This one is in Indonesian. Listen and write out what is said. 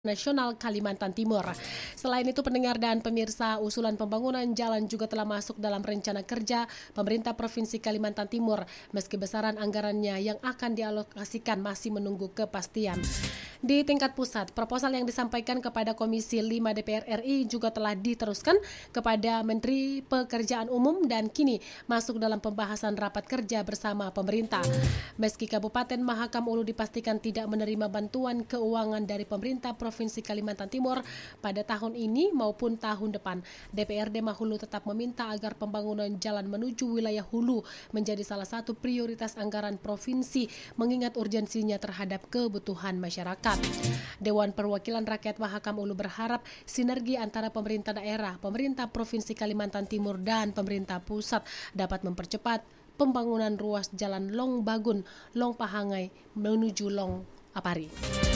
Nasional Kalimantan Timur. Selain itu, pendengar dan pemirsa, usulan pembangunan jalan juga telah masuk dalam rencana kerja pemerintah Provinsi Kalimantan Timur, meski besaran anggarannya yang akan dialokasikan masih menunggu kepastian. Di tingkat pusat, proposal yang disampaikan kepada Komisi 5 DPR RI juga telah diteruskan kepada Menteri Pekerjaan Umum dan kini masuk dalam pembahasan rapat kerja bersama pemerintah. Meski Kabupaten Mahakam Ulu dipastikan tidak menerima bantuan keuangan dari pemerintah Provinsi Kalimantan Timur pada tahun ini maupun tahun depan, DPRD Mahulu tetap meminta agar pembangunan jalan menuju wilayah hulu menjadi salah satu prioritas anggaran provinsi mengingat urgensinya terhadap kebutuhan masyarakat. Dewan Perwakilan Rakyat Mahakam Ulu berharap sinergi antara pemerintah daerah, pemerintah Provinsi Kalimantan Timur dan pemerintah pusat dapat mempercepat pembangunan ruas jalan Long Bagun, Long Pahangai menuju Long Apari.